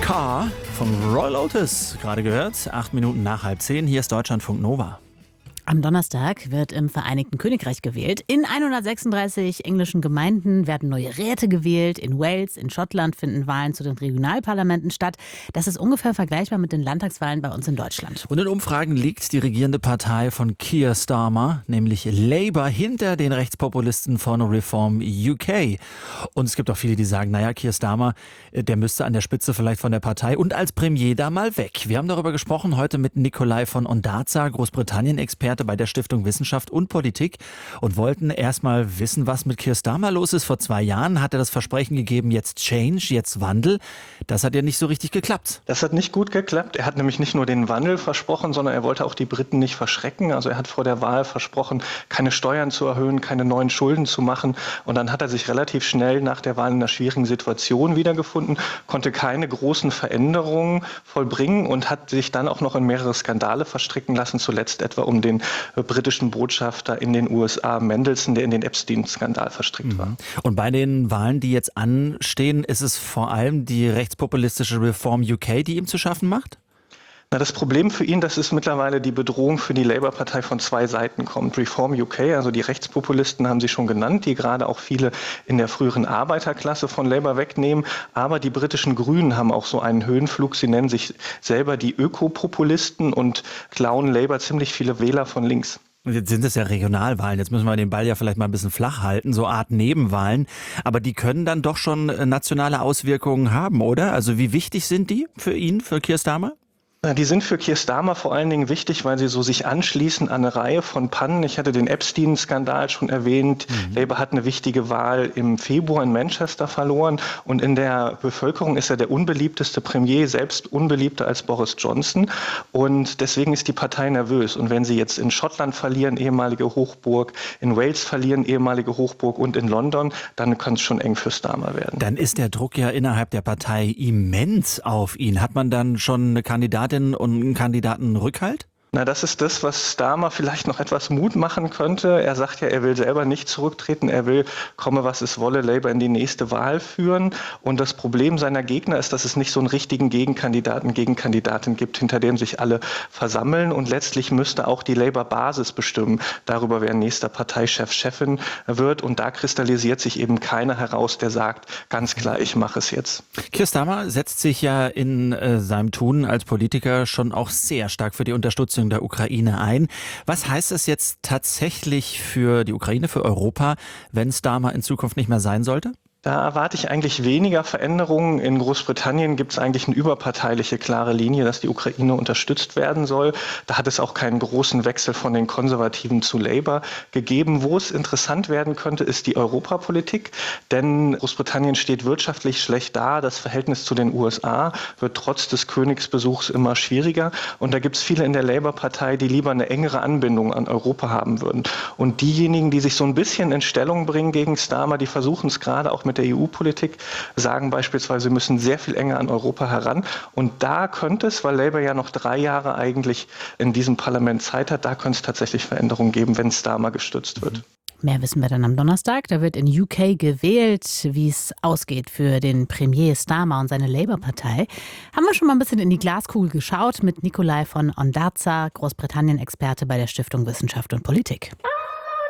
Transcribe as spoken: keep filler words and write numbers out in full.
Car von Roy Otis, gerade gehört, acht Minuten nach halb zehn. Hier ist Deutschlandfunk Nova. Am Donnerstag wird im Vereinigten Königreich gewählt. In hundertsechsunddreißig englischen Gemeinden werden neue Räte gewählt. In Wales, in Schottland finden Wahlen zu den Regionalparlamenten statt. Das ist ungefähr vergleichbar mit den Landtagswahlen bei uns in Deutschland. Und in Umfragen liegt die regierende Partei von Keir Starmer, nämlich Labour, hinter den Rechtspopulisten von Reform U K. Und es gibt auch viele, die sagen, naja, Keir Starmer, der müsste an der Spitze vielleicht von der Partei und als Premier da mal weg. Wir haben darüber gesprochen heute mit Nikolai von Ondarza, Großbritannien-Experte bei der Stiftung Wissenschaft und Politik, und wollten erstmal wissen, was mit Keir Starmer los ist. Vor zwei Jahren hat er das Versprechen gegeben, jetzt Change, jetzt Wandel. Das hat ja nicht so richtig geklappt. Das hat nicht gut geklappt. Er hat nämlich nicht nur den Wandel versprochen, sondern er wollte auch die Briten nicht verschrecken. Also er hat vor der Wahl versprochen, keine Steuern zu erhöhen, keine neuen Schulden zu machen. Und dann hat er sich relativ schnell nach der Wahl in einer schwierigen Situation wiedergefunden, konnte keine großen Veränderungen vollbringen und hat sich dann auch noch in mehrere Skandale verstricken lassen, zuletzt etwa um den britischen Botschafter in den U S A, Mendelssohn, der in den Epstein-Skandal verstrickt war. Und bei den Wahlen, die jetzt anstehen, ist es vor allem die rechtspopulistische Reform U K, die ihm zu schaffen macht? Na, das Problem für ihn, dass es mittlerweile die Bedrohung für die Labour-Partei von zwei Seiten kommt. Reform U K, also die Rechtspopulisten haben Sie schon genannt, die gerade auch viele in der früheren Arbeiterklasse von Labour wegnehmen. Aber die britischen Grünen haben auch so einen Höhenflug. Sie nennen sich selber die Ökopopulisten und klauen Labour ziemlich viele Wähler von links. Und jetzt sind es ja Regionalwahlen. Jetzt müssen wir den Ball ja vielleicht mal ein bisschen flach halten, so Art Nebenwahlen. Aber die können dann doch schon nationale Auswirkungen haben, oder? Also wie wichtig sind die für ihn, für Keir Starmer? Die sind für Keir Starmer vor allen Dingen wichtig, weil sie so sich anschließen an eine Reihe von Pannen. Ich hatte den Epstein-Skandal schon erwähnt. Mhm. Labour hat eine wichtige Wahl im Februar in Manchester verloren. Und in der Bevölkerung ist er der unbeliebteste Premier, selbst unbeliebter als Boris Johnson. Und deswegen ist die Partei nervös. Und wenn sie jetzt in Schottland verlieren, ehemalige Hochburg, in Wales verlieren, ehemalige Hochburg, und in London, dann kann es schon eng für Starmer werden. Dann ist der Druck ja innerhalb der Partei immens auf ihn. Hat man dann schon eine Kandidatin und einen Kandidaten Rückhalt? Na, das ist das, was Starmer vielleicht noch etwas Mut machen könnte. Er sagt ja, er will selber nicht zurücktreten. Er will, komme was es wolle, Labour in die nächste Wahl führen. Und das Problem seiner Gegner ist, dass es nicht so einen richtigen Gegenkandidaten, Gegenkandidatin gibt, hinter dem sich alle versammeln. Und letztlich müsste auch die Labour-Basis bestimmen darüber, wer nächster Parteichef, Chefin wird. Und da kristallisiert sich eben keiner heraus, der sagt, ganz klar, ich mache es jetzt. Keir Starmer setzt sich ja in äh, seinem Tun als Politiker schon auch sehr stark für die Unterstützung der Ukraine ein. Was heißt das jetzt tatsächlich für die Ukraine, für Europa, wenn Starmer in Zukunft nicht mehr sein sollte? Da erwarte ich eigentlich weniger Veränderungen. In Großbritannien gibt es eigentlich eine überparteiliche, klare Linie, dass die Ukraine unterstützt werden soll. Da hat es auch keinen großen Wechsel von den Konservativen zu Labour gegeben. Wo es interessant werden könnte, ist die Europapolitik. Denn Großbritannien steht wirtschaftlich schlecht da. Das Verhältnis zu den U S A wird trotz des Königsbesuchs immer schwieriger. Und da gibt es viele in der Labour-Partei, die lieber eine engere Anbindung an Europa haben würden. Und diejenigen, die sich so ein bisschen in Stellung bringen gegen Starmer, die versuchen es gerade auch mit der E U-Politik, sagen beispielsweise, wir müssen sehr viel enger an Europa heran. Und da könnte es, weil Labour ja noch drei Jahre eigentlich in diesem Parlament Zeit hat, da könnte es tatsächlich Veränderungen geben, wenn Starmer gestützt wird. Mehr wissen wir dann am Donnerstag. Da wird in U K gewählt, wie es ausgeht für den Premier Starmer und seine Labour-Partei. Haben wir schon mal ein bisschen in die Glaskugel geschaut mit Nikolai von Ondarza, Großbritannien-Experte bei der Stiftung Wissenschaft und Politik.